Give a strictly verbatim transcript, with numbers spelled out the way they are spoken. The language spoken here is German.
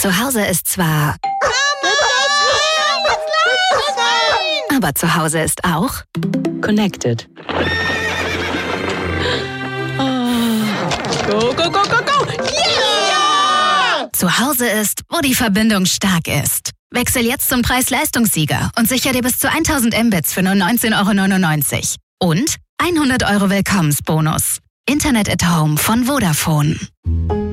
Zu Hause ist zwar... Aber zu Hause ist auch... Connected. Go, go, go, go, go! Yeah! Zu Hause ist, wo die Verbindung stark ist. Wechsel jetzt zum Preis-Leistungssieger und sicher dir bis zu tausend Mbits für nur neunzehn Euro neunundneunzig. Und hundert Euro Willkommensbonus. Internet at Home von Vodafone.